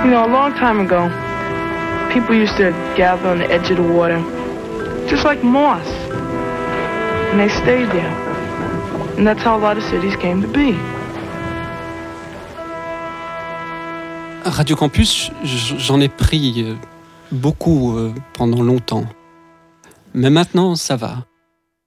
You know, a long time ago, people used to gather on the edge of the water, just like moss. And they stayed there. And that's how a lot of cities came to be. Radio Campus, j'en ai pris beaucoup pendant longtemps. Mais maintenant, ça va.